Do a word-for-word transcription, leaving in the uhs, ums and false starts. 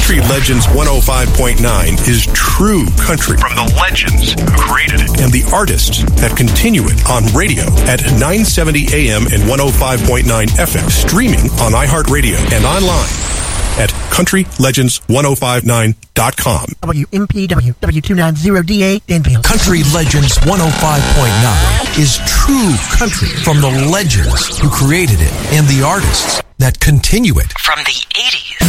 Country Legends one oh five point nine is true country from the legends who created it and the artists that continue it on radio at nine seventy A M and one oh five point nine F M, streaming on iHeartRadio and online at country legends ten fifty-nine dot com. W M P W W two ninety D A Danville. Country Legends one oh five point nine is true country from the legends who created it and the artists that continue it. From the eighties.